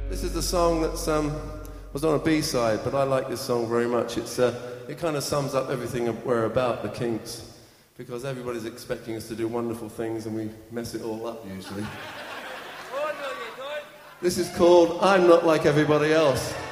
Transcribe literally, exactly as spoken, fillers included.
This is the song that um, was on a B-side, but I like this song very much. It's uh, it kind of sums up everything we're about, the Kinks, because everybody's expecting us to do wonderful things and we mess it all up usually. This is called I'm Not Like Everybody Else.